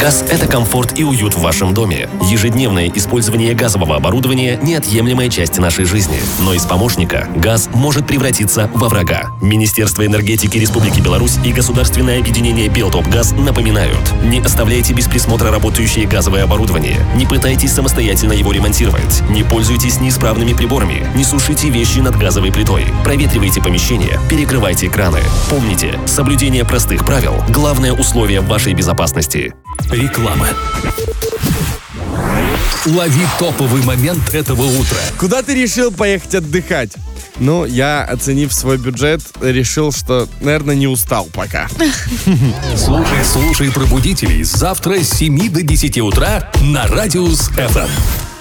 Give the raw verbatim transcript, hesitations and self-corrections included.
Газ – это комфорт и уют в вашем доме. Ежедневное использование газового оборудования – неотъемлемая часть нашей жизни. Но из помощника газ может превратиться во врага. Министерство энергетики Республики Беларусь и Государственное объединение «Белтопгаз» напоминают: не оставляйте без присмотра работающее газовое оборудование, не пытайтесь самостоятельно его ремонтировать, не пользуйтесь неисправными приборами, не сушите вещи над газовой плитой, проветривайте помещение, перекрывайте краны. Помните, соблюдение простых правил – главное условие вашей безопасности. Реклама. Лови топовый момент этого утра. Куда ты решил поехать отдыхать? Ну, я, оценив свой бюджет, решил, что, наверное, не устал пока. Слушай, слушай пробудителей завтра с семи до десяти утра на Радиус эф эм.